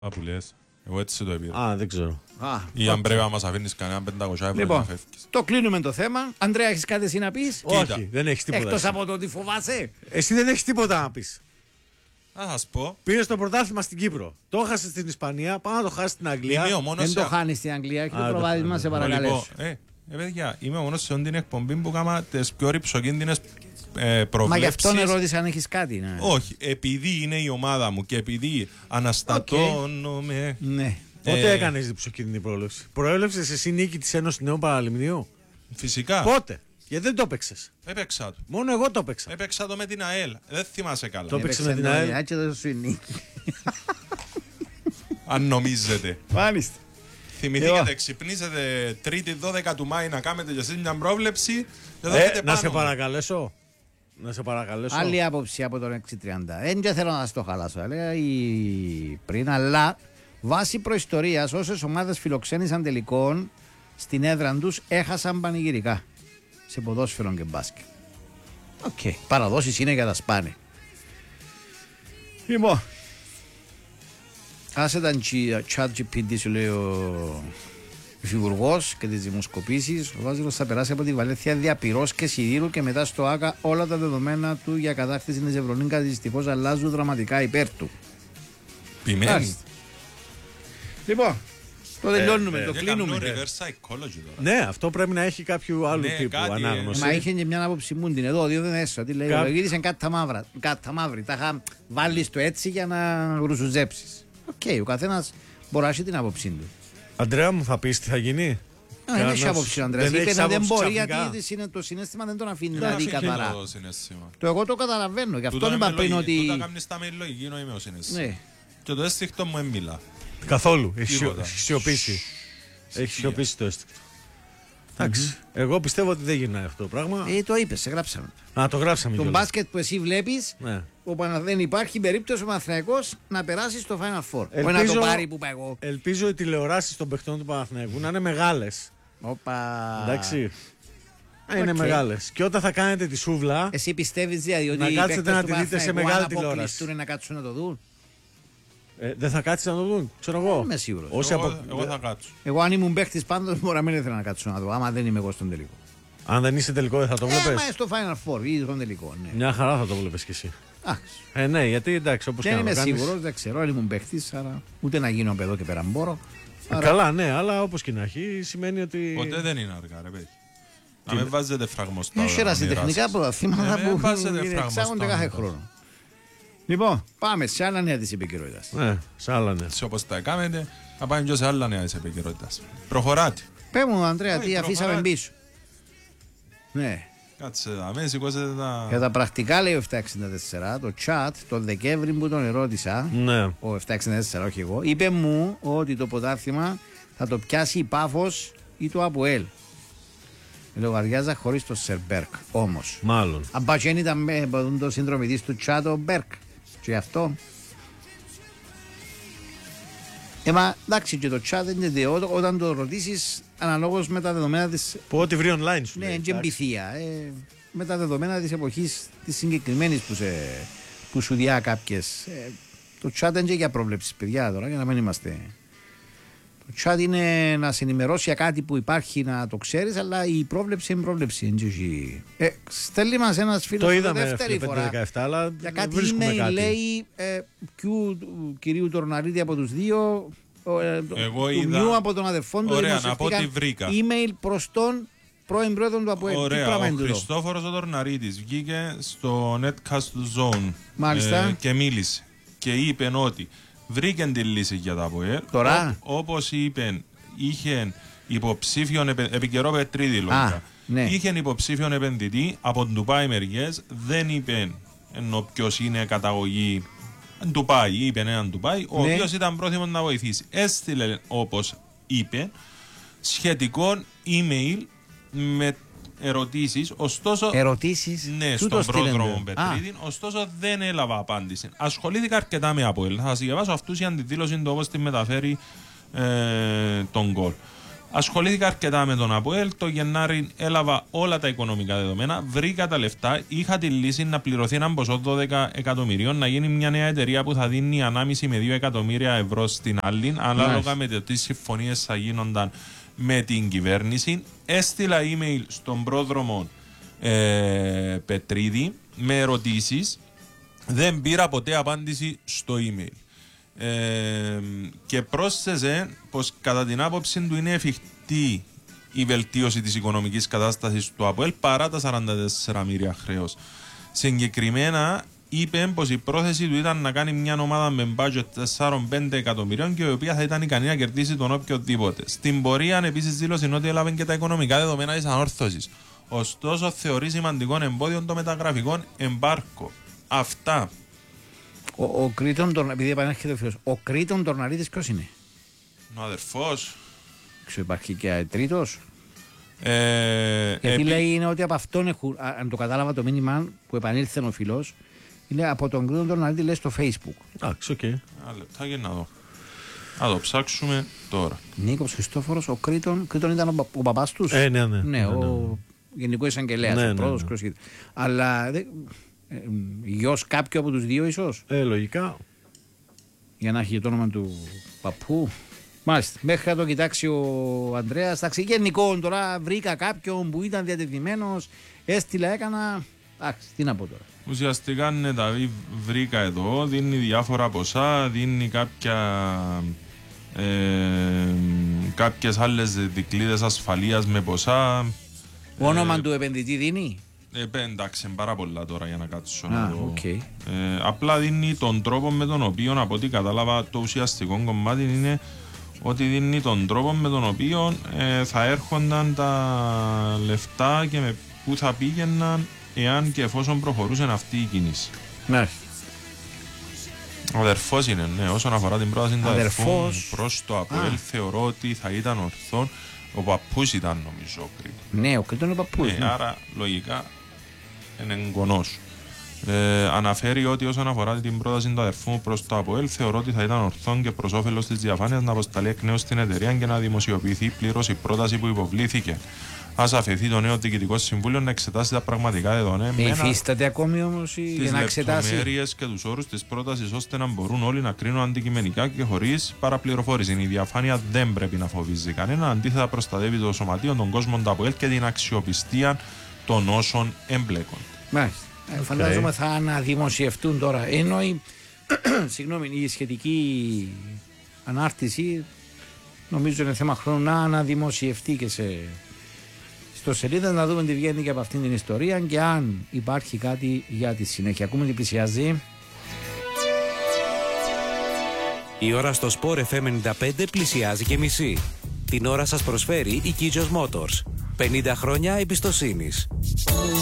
Που λες, εγώ έτσι το επίδω. Α, δεν ξέρω. Ή αν πρέπει να μας αφήνεις κανένα 500 ευρώ Λοιπόν, να φεύγεις. το κλείνουμε το θέμα. Αντρέα, έχεις κάτι εσύ να πεις? Όχι, δεν έχεις τίποτα. Εκτός εσύ. από το ότι φοβάσαι. Εσύ δεν έχεις τίποτα να πεις. Να σας πω, Πήρες το πρωτάθλημα στην Κύπρο. Το έχασες στην Ισπανία, πάμε να το χάσεις στην Αγγλία. είμαι ο μόνος Δεν σε... το χάνεις στην Αγγλία. Έχει το το προβάδισμα, χάνω. σε Λοιπόν, παρακαλέσω. παιδιά, είμαι ο μόνος σε όλη την εκπομπή που κάμα τις πιο ρυψοκίνδυνες προβλέψεις. Μα γι' αυτόν ερώτησα αν έχεις κάτι. Ναι. Όχι, επειδή είναι η ομάδα μου και επειδή αναστατώνομαι. Ναι. Πότε έκανες διψοκίνδυνη πρόληψη? Προέλευσες εσύ νίκη της Ένωσης Νέου Παραλιμνίου? Φυσικά, Πότε? Γιατί δεν το έπαιξες? έπαιξα το. Μόνο εγώ το έπαιξα. Έπαιξα το με την ΑΕΛ. Δεν θυμάσαι καλά. Το έπαιξε με την ΑΕΛ. Και το σου νίκη. Αν νομίζετε. Μάλιστα. Θυμηθήκατε, ξυπνήσετε 3η 12 του Μάη να κάνετε για εσείς μια πρόβλεψη. Και εδώ έχετε Να πάνω σε μου. παρακαλέσω. Να σε παρακαλέσω. Άλλη άποψη από τον 630. Δεν θέλω να σας το χαλάσω, έλεγα πριν, αλλά βάσει προϊστορίας, όσες ομάδες φιλοξένησαν τελικών στην έδρα τους έχασαν πανηγυρικά σε ποδόσφαιρο και μπάσκετ. Οκ. Παραδόσεις είναι για τα σπάνε. Λοιπόν, άσε τα chat GPT, σου λέει ο υφυπουργός, και τις δημοσκοπήσεις. Ο Βάζελος θα περάσει από τη Βαλένθια διαπυρός και σιδήρου και μετά στο ΆΚΑ όλα τα δεδομένα του για κατάκτηση της Ευρωλίγκας δυστυχώς αλλάζουν δραματικά υπέρ του. Ποιμένοι. Μάλιστα. Λοιπόν, το τελειώνουμε, το κλείνουμε. reverse psychology τώρα. Ναι, αυτό πρέπει να έχει κάποιο άλλο Ναι, τύπου κάτι, ανάγνωση. Μα είχε και μια άποψη μου την εδώ, δύο δεν έσω. Τι λέει, Κα- γύρισαν κάτι τα μαύρη. Τα είχα βάλει στο έτσι για να γρουσουζέψεις. Οκ, ο καθένας μπορεί να έχει την άποψή του. Αντρέα μου, θα πεις τι θα γίνει? Δεν έχει άποψη ο Ανδρέας. Δεν Είπε έχεις να δεν άποψη μπορεί ξαφνικά? γιατί το συναίσθημα δεν τον αφήνει Δεν να δει αφήνει καθαρά. το συναίσθημα. Το εγώ το καταλαβαίνω. Γι' αυτό Τούτα είπα με πριν λογική, ότι. τούτα κάνεις τα με λογική νοήμιο συναίσθημα. Ναι. Και το αίσθηκτο μου έμιλα. Καθόλου. Τίποτα. Έχει σιωπήσει. Έχει σιωπήσει το αίσθηκτο. Εντάξει. Εγώ πιστεύω ότι δεν γυρνάει αυτό το πράγμα. Το είπε, σε γράψαμε. Α, το γράψαμε Το κιόλας. μπάσκετ που εσύ βλέπει, Ναι. δεν υπάρχει περίπτωση ο Παναθηναϊκός να περάσει στο Final Four. Όχι να Ελπίζω- το πάρει που πάω εγώ. Ελπίζω οι τηλεοράσεις των παιχτών του Παναθηναϊκού να είναι μεγάλες. Όπα. Εντάξει. Να είναι Οκ. μεγάλες. Και όταν θα κάνετε τη σούβλα. Εσύ πιστεύει δηλαδή ότι Να οι κάτσετε παίκτες να του τη δείτε σε Παναθηναϊκού, μεγάλη αν τηλεόραση. αποκλειστούν, να κάτσουν να το δουν. Δεν θα κάτσει να το δουν, ξέρω εγώ. Είμαι σίγουρος. Όσοι Εγώ θα κάτσω. Εγώ αν ήμουν παίχτη πάντως μπορεί να μην ήθελα να κάτσω να δω. Άμα δεν είμαι εγώ στον τελικό. Αν δεν είσαι τελικό, δεν θα το Μα βλέπεις. στο Final Four ή στον τελικό. Ναι. Μια χαρά θα το βλέπεις κι εσύ. Εντάξει. Ναι, γιατί εντάξει, όπως Δεν και να είμαι το κάνεις. σίγουρο, δεν ξέρω. Αν ήμουν παίχτη, άρα ούτε να γίνω από εδώ και πέρα μπορώ. Άρα- Καλά, ναι, αλλά όπως και να έχει, σημαίνει ότι. Ποτέ δεν είναι αργά, ρε παιδί. Να μην βάζετε φραγμοστά. Έχει ερασιτεχνικά πρωταθλήματα που βάζετε εξάγονται κάθε χρόνο. Λοιπόν, πάμε σε άλλα νέα τη επικαιρότητα. Ναι, σε άλλα ναι. Σε όπως τα κάνετε, να πάμε και σε άλλα νέα της επικαιρότητας. Προχωράτε. Πες μου, Ανδρέα, Όχι, τι αφήσαμε προχωράτε. πίσω. Ναι. Κάτσε τα μέσα, σηκώσετε τα... Για τα πρακτικά λέει ο 764, το chat, τον Δεκέμβρη που τον ερώτησα, Ναι. ο 764, όχι εγώ, είπε μου ότι το πρωτάθλημα θα το πιάσει η Πάφος ή το ΑΠΟΕΛ. Λογαριάζα χωρίς το Σερμπέρκ, όμως. Μάλλον. Αν πατσέν ήταν με το συνδρομητής του chat ο Μπέρκ. Και αυτό. Μα εντάξει, και το chat είναι όταν το ρωτήσεις αναλόγως με τα δεδομένα της. Που ό,τι βρει online σου. Ναι, λέει, και εντάξει. εμπειθία. Με τα δεδομένα της εποχής της συγκεκριμένης που σου διά κάποιες. Το chat είναι και για πρόβλεψη, παιδιά, τώρα, για να μην είμαστε. Το chat είναι να σε ενημερώσει για κάτι που υπάρχει να το ξέρεις, αλλά η πρόβλεψη είναι πρόβλεψη. Στέλνει μας ένας φίλος Το για είδαμε δεύτερη φορά. 5-17, αλλά Για κάτι βρίσκουμε email κάτι. λέει του κυρίου Τορναρίδη από τους δύο, Εγώ του είδα- Μιού από τον αδερφόν του. Ωραία, να πω τι δημοσιεύτηκαν βρήκα. email προς τον πρώην πρόεδρο του ΑΠΟΕΛ. Τι Ωραία, πράγμα ο είναι τούτο? Χριστόφορος ο Τορναρίτης βγήκε στο Netcast Zone Μάλιστα. και μίλησε και είπε ότι βρήκε τη λύση για τα ΑΠΟΕΛ. Τώρα. Όπως είπε, είχε υποψήφιον επικαιρό Πετρίδη Α, λόγια. ναι. Είχε υποψήφιον επενδυτή από τον Ντουπάι μεριές, δεν είπε ενώ ποιος είναι καταγωγή Ντουπάι, είπε έναν Ντουπάι, ο Ναι. οποίος ήταν πρόθυμος να βοηθήσει. Έστειλε, όπως είπε, σχετικό email με ερωτήσεις, ωστόσο Ερωτήσεις. ναι, Τούτο στον στείλε πρόδρομο το. Πετρίδη, ωστόσο δεν έλαβα απάντηση. Ασχολήθηκα αρκετά με ΑΠΟΕΛ. Θα σας διαβάσω αυτούς η αντιδήλωση του όπως τη μεταφέρει τον γκολ. Ασχολήθηκα αρκετά με τον ΑΠΟΕΛ. Το Γενάρη έλαβα όλα τα οικονομικά δεδομένα. Βρήκα τα λεφτά. Είχα τη λύση να πληρωθεί έναν ποσό 12 εκατομμυρίων, να γίνει μια νέα εταιρεία που θα δίνει 1,5 με 2 εκατομμύρια ευρώ στην άλλη, ανάλογα με το τι συμφωνίες θα γίνονταν με την κυβέρνηση. Έστειλα email στον πρόδρομο Πετρίδη με ερωτήσεις. Δεν πήρα ποτέ απάντηση στο email. Και πρόσθεσε πως κατά την άποψη του είναι εφικτή η βελτίωση της οικονομικής κατάστασης του ΑΠΟΕΛ παρά τα 44 μοίρια χρέος. Συγκεκριμένα είπε πως η πρόθεση του ήταν να κάνει μια ομάδα με budget 4-5 εκατομμυρίων και η οποία θα ήταν ικανή να κερδίσει τον οποιοδήποτε. Στην πορεία επίσης δήλωσε ότι έλαβε και τα οικονομικά δεδομένα της ανόρθωσης. Ωστόσο θεωρεί σημαντικό εμπόδιο το μεταγραφικό εμπάρκο. Αυτά. Ο Κρήτον, επειδή επανέρχεται ο φίλος, ο Κρήτον Τορναρίδης ποιος είναι? Ο αδερφός. Υπάρχει και τρίτος. Γιατί λέει είναι ότι από αυτόν έχουν, αν το κατάλαβα το μήνυμα που επανήλθε ο φίλος, είναι από τον Κρήτον Τορναρίδη, λέει στο Facebook. Εντάξει, οκ. Ένα λεπτάκι να δω. Να το ψάξουμε τώρα. Νίκος Χριστόφορος, ο Κρήτον ήταν ο παπάς τους. Ναι, ο Γενικός Εισαγγελέας, ο πρώτος. Αλλά γιος κάποιου από τους δύο ίσως. Λογικά. Για να έχει το όνομα του παππού. Μάλιστα. Μέχρι να το κοιτάξει ο Ανδρέας. Εντάξει, γενικό τώρα βρήκα κάποιον που ήταν διατεθειμένος. Έστειλα, έκανα. Εντάξει, τι να πω τώρα. Ουσιαστικά ναι, τα βρήκα εδώ. Δίνει διάφορα ποσά, δίνει κάποιες άλλες δικλείδες ασφαλείας με ποσά. Όνομα του επενδυτή δίνει. Εντάξει, πάρα πολλά τώρα για να κάτσω να δω. Okay. Απλά δίνει τον τρόπο με τον οποίο, από ό,τι κατάλαβα, το ουσιαστικό κομμάτι είναι ότι δίνει τον τρόπο με τον οποίο θα έρχονταν τα λεφτά και με πού θα πήγαιναν εάν και εφόσον προχωρούσε αυτή η κίνηση. Ναι. Ο αδερφός είναι, ναι, όσον αφορά την πρόταση του αδερφού προς το ΑΠΟΕΛ, θεωρώ ότι θα ήταν ορθόν. Ο παππούς ήταν νομίζω ο Κρήτον. Ναι, ο Κρήτον είναι ο παππούς. Ναι. Άρα λογικά είναι εγγονός. Αναφέρει ότι όσον αφορά την πρόταση του αδερφού προς το ΑΠΟΕΛ, θεωρώ ότι θα ήταν ορθόν και προς όφελος της διαφάνειας να αποσταλεί εκ νέου στην εταιρεία και να δημοσιοποιηθεί πλήρως η πρόταση που υποβλήθηκε. Ας αφαιθεί το νέο διοικητικό συμβούλιο να εξετάσει τα πραγματικά δεδομένα. Υφίσταται ακόμη όμως για να εξετάσει τις λεπτομέρειες και τους όρους της πρότασης ώστε να μπορούν όλοι να κρίνουν αντικειμενικά και χωρίς παραπληροφόρηση. Η διαφάνεια δεν πρέπει να φοβίζει κανένα. Αντίθετα, προστατεύει το σωματείο, τον κόσμο του ΑΠΟΕΛ και την αξιοπιστία των όσων εμπλέκονται. Μάλιστα. Φαντάζομαι θα αναδημοσιευτούν τώρα. Ενώ η σχετική ανάρτηση νομίζω είναι θέμα χρόνου να αναδημοσιευτεί και στο σελίδα να δούμε τι βγαίνει και από αυτήν την ιστορία και αν υπάρχει κάτι για τη συνέχεια. Ακούμε τι πλησιάζει. Η ώρα στο Sport FM 95 πλησιάζει και μισή. Την ώρα σας προσφέρει η Kijos Motors. 50 χρόνια εμπιστοσύνης.